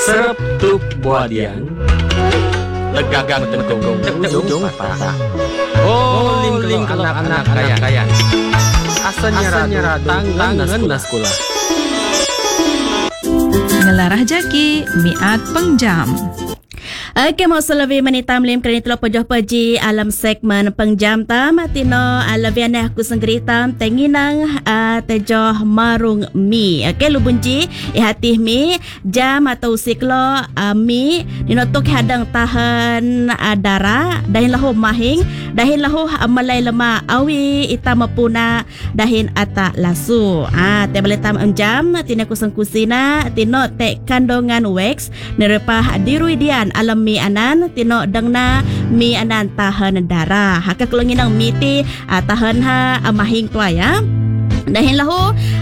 Serap tuk buadian Legagang tengkung ujung patah. Oh ling kalau anak kaya Asalnya radu tangan naskula Ngelarah jaki miat pengjam. Okey, mau selebih menitam lim kerana telah pojoh peji alam segmen pengjam tam tino alavian aku senggeritam tenginang tejoh marung mi. Okey, lu bunci hati mi jam atau siklo mi dinotok hadang tahan darah dahin lahu mahing dahin lahu malai lema awi ita mapuna dahin ata lasu. Te boleh tam jam tino aku sengkusina tino te kandungan wax nerepah diruidian alam mi anan tino dengna mi anan tahan darah haka kelonginang miti tahan ha mahing tua ya dahin lahu